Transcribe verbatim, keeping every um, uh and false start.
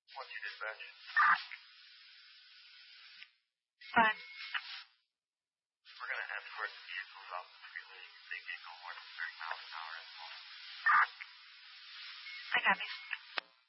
What's your dispatch? Fine. We're going to have to escort the vehicles off the freeway. They can't go more than thirty miles an hour at the moment. I got you.